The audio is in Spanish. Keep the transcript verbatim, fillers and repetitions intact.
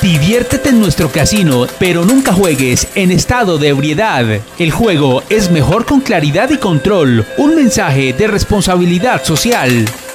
Diviértete en nuestro casino, pero nunca juegues en estado de ebriedad. El juego es mejor con claridad y control. Un mensaje de responsabilidad social.